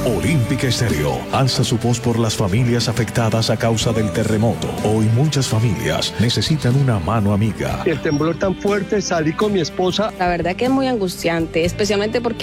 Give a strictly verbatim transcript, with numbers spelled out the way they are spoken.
Olímpica Estéreo alza su voz por las familias afectadas a causa del terremoto. Hoy muchas familias necesitan una mano amiga. El temblor tan fuerte, salí con mi esposa. La verdad que es muy angustiante, especialmente porque